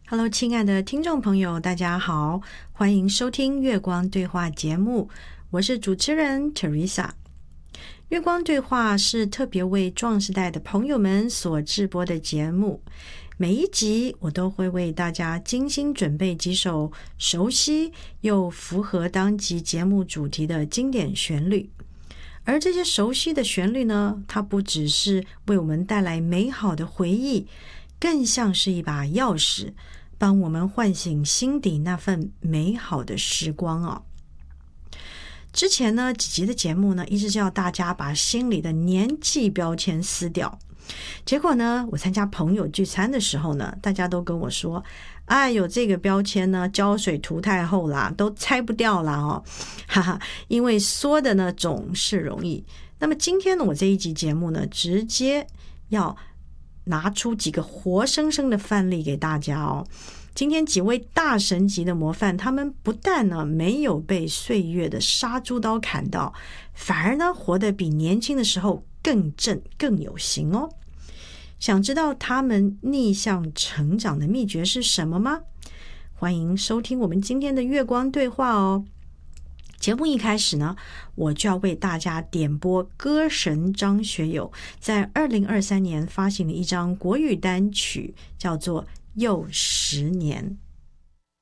Hello， 亲爱的听众朋友，大家好，欢迎收听月光对话节目，我是主持人 Teresa。月光对话是特别为壮世代的朋友们所制播的节目，每一集我都会为大家精心准备几首熟悉又符合当集节目主题的经典旋律。而这些熟悉的旋律呢，它不只是为我们带来美好的回忆，更像是一把钥匙，帮我们唤醒心底那份美好的时光哦。之前呢几集的节目呢，一直叫大家把心里的年纪标签撕掉。结果呢，我参加朋友聚餐的时候呢，大家都跟我说：“哎呦，这个标签呢，胶水涂太厚啦，都拆不掉啦哦。”哈哈，因为说的呢总是容易。那么今天呢，我这一集节目呢，直接要拿出几个活生生的范例给大家哦。今天几位大神级的模范，他们不但呢没有被岁月的杀猪刀砍到，反而呢活得比年轻的时候更正更有型哦。想知道他们逆向成长的秘诀是什么吗？欢迎收听我们今天的月光对话哦。节目一开始呢，我就要为大家点播歌神张学友在2023年发行的一张国语单曲，叫做《又10年》。